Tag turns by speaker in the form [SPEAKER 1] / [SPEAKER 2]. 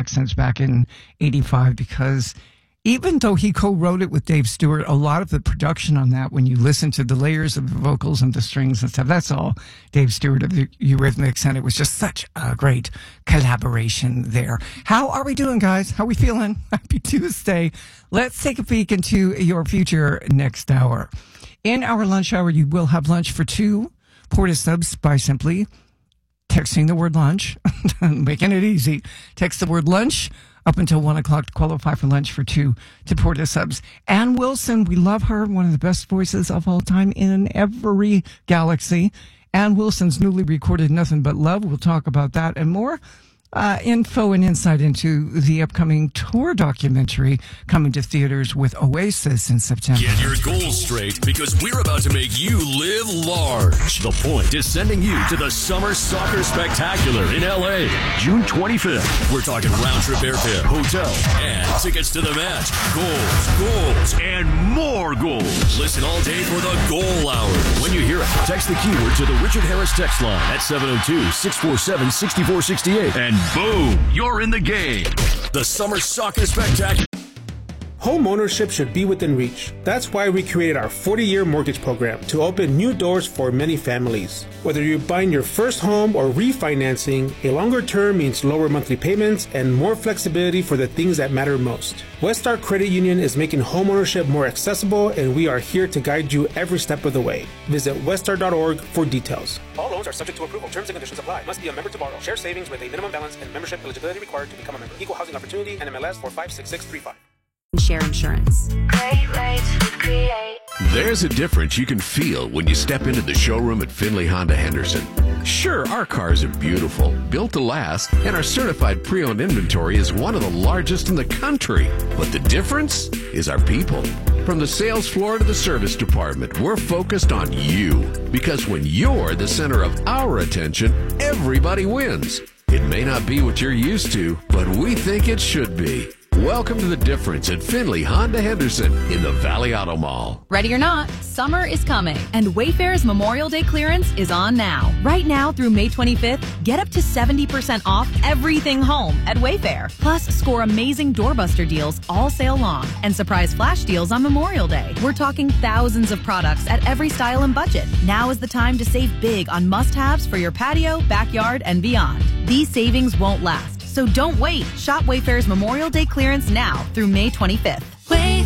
[SPEAKER 1] Accents back in 85 because even though he co-wrote it with Dave Stewart, a lot of the production on that, when you listen to the layers of the vocals and the strings and stuff, that's all Dave Stewart of the Eurythmics, and it was just such a great collaboration there. How are we doing, guys? How are we feeling? Happy Tuesday. Let's take a peek into your future next hour. In our lunch hour, you will have lunch for two. Porta subs by simply texting the word lunch, making it easy. Text the word lunch up until 1 o'clock to qualify for lunch for two to Porta subs. Ann Wilson, we love her, one of the best voices of all time in every galaxy. Ann Wilson's newly recorded Nothing But Love. We'll talk about that and more. Info and insight into the upcoming tour documentary coming to theaters with Oasis in September.
[SPEAKER 2] Get your goals straight because we're about to make you live large. The Point is sending you to the Summer Soccer Spectacular in L.A. June 25th. We're talking round-trip airfare, hotel, and tickets to the match. Goals, and more goals. Listen all day for the Goal Hour. When you hear it, text the keyword to the Richard Harris text line at 702-647-6468. And boom, you're in the game. The Summer Soccer Spectacular.
[SPEAKER 3] Home ownership should be within reach. That's why we created our 40-year mortgage program to open new doors for many families. Whether you're buying your first home or refinancing, a longer term means lower monthly payments and more flexibility for the things that matter most. Westar Credit Union is making home ownership more accessible, and we are here to guide you every step of the way. Visit westar.org for details.
[SPEAKER 4] All loans are subject to approval. Terms and conditions apply. Must be a member to borrow. Share savings with a minimum balance and membership eligibility required to become a member. Equal housing opportunity and MLS 456635.
[SPEAKER 5] Share insurance.
[SPEAKER 6] Great rates with Create.
[SPEAKER 2] There's a difference you can feel when you step into the showroom at Findlay Honda Henderson. Sure, our cars are beautiful, built to last, and our certified pre-owned inventory is one of the largest in the country. But the difference is our people. From the sales floor to the service department, we're focused on you. Because when you're the center of our attention, everybody wins. It may not be what you're used to, but we think it should be. Welcome to The Difference at Findlay Honda Henderson in the Valley Auto Mall.
[SPEAKER 5] Ready or not, summer is coming, and Wayfair's Memorial Day clearance is on now. Right now through May 25th, get up to 70% off everything home at Wayfair. Plus, score amazing doorbuster deals all sale long and surprise flash deals on Memorial Day. We're talking thousands of products at every style and budget. Now is the time to save big on must-haves for your patio, backyard, and beyond. These savings won't last. So don't wait. Shop Wayfair's Memorial Day clearance now through May 25th.
[SPEAKER 6] Wayfair.